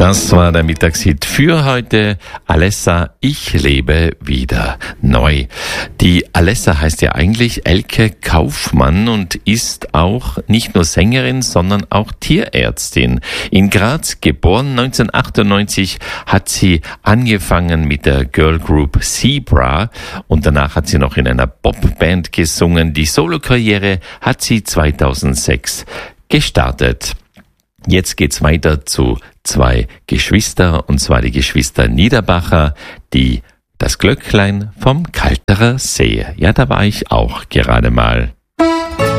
Das war der Mittagshit für heute. Alessa, ich lebe wieder neu. Die Alessa heißt ja eigentlich Elke Kaufmann und ist auch nicht nur Sängerin, sondern auch Tierärztin. In Graz geboren, 1998 hat sie angefangen mit der Girl Group Zebra und danach hat sie noch in einer Popband gesungen. Die Solokarriere hat sie 2006 gestartet. Jetzt geht's weiter zu zwei Geschwister, und zwar die Geschwister Niederbacher, die das Glöcklein vom Kalterer See. Ja, da war ich auch gerade mal.